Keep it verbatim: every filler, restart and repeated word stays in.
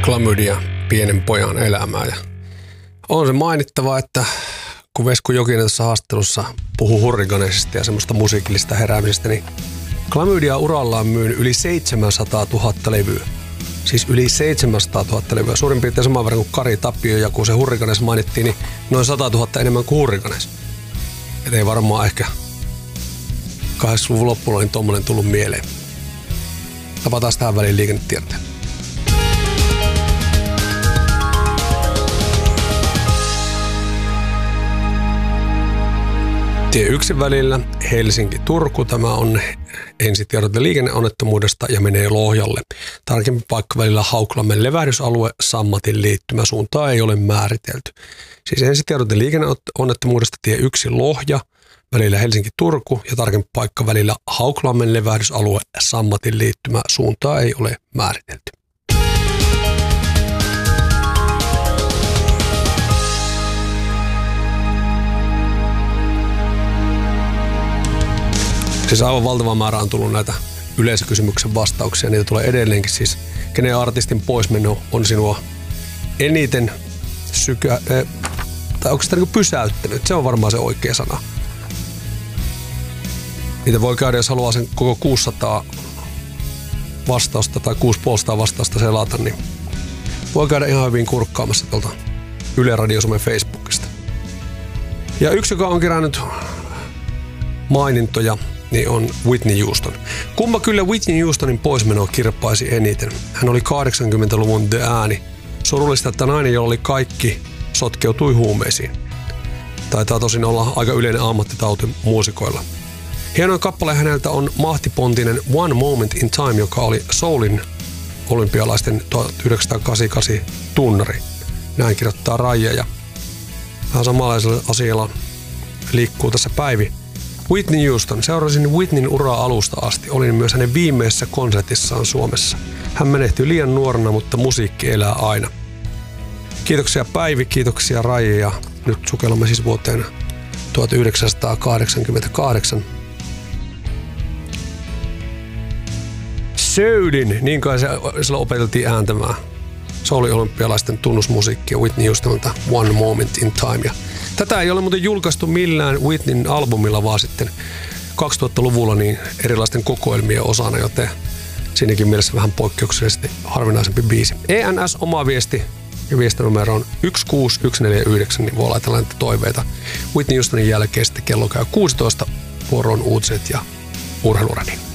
Klamydia, pienen pojan elämää. Ja on se mainittava, että kun Vesku Jokinen tässä haastattelussa puhuu hurrikaneista ja semmoista musiikillista heräämisestä, niin Klamydia urallaan myynyt yli seitsemänsataatuhatta levyä. Siis yli seitsemänsataatuhatta levyä. Suurin piirtein saman verran kuin Kari Tapio, ja kun se hurrikanes mainittiin, niin noin satatuhatta enemmän kuin hurrikanes. Et ei varmaan ehkä kahdeksankymmentäluvun loppuun niin tommonen tullut mieleen. Tapataan tähän väliin liikennetiedotteen. Tie yksi välillä Helsinki-Turku. Tämä on ensitiedote liikenneonnettomuudesta ja menee Lohjalle. Tarkempi paikka välillä Hauklammen levähdysalue, Sammatin liittymä. Suuntaa ei ole määritelty. Siis ensitiedote liikenneonnettomuudesta tie yksi Lohja välillä Helsinki-Turku ja tarkempi paikka välillä Hauklammen levähdysalue, Sammatin liittymä. Suuntaa ei ole määritelty. Siis aivan valtava määrä on tullut näitä yleisökysymyksen vastauksia. Niitä tulee edelleenkin siis. Kenen artistin poismeno on sinua eniten sykä... Äh, tai onko sitä niin kuin pysäyttänyt? Se on varmaan se oikea sana. Niitä voi käydä, jos haluaa sen koko kuusisataa vastausta tai kuusisataaviisikymmentä vastausta selata, niin voi käydä ihan hyvin kurkkaamassa tuolta Yle Radio Suomen Facebookista. Ja yksi, joka on kerännyt mainintoja, niin on Whitney Houston. Kumma kyllä Whitney Houstonin poismenoa kirppaisi eniten. Hän oli kahdeksankymmentäluvun The ääni. Surullista, että nainen, jolla oli kaikki, sotkeutui huumeisiin. Taitaa tosin olla aika yleinen ammattitauti muusikoilla. Hienoin kappale häneltä on mahtipontinen One Moment in Time, joka oli Soulin olympialaisten tuhatyhdeksänsataakahdeksankymmentäkahdeksan tunnari. Näin kirjoittaa Raija, ja vähän samanlaisella asialla liikkuu tässä Päivi. Whitney Houston. Seurasin Whitneyn uraa alusta asti. Olin myös hänen viimeisessä konsertissaan Suomessa. Hän menehtyi liian nuorena, mutta musiikki elää aina. Kiitoksia Päivi, kiitoksia Raija, ja nyt sukellamme siis vuoteen tuhatyhdeksänsataakahdeksankymmentäkahdeksan. Söydin, niin kai se silloin opeteltiin ääntämään. Se oli olympialaisten tunnusmusiikkia Whitney Houstonilta One Moment in Time. Ja tätä ei ole muuten julkaistu millään Whitneyn albumilla, vaan sitten kaksituhattaluvulla niin erilaisten kokoelmien osana, joten siinäkin mielessä vähän poikkeuksellisesti harvinaisempi biisi. E N S oma viesti ja viestinumero on yksi kuusi yksi neljä yhdeksän, niin voi laitella näitä toiveita. Whitney Houstonin jälkeen sitten kello käy kuusitoista, vuoroon uutiset ja urheiluradio.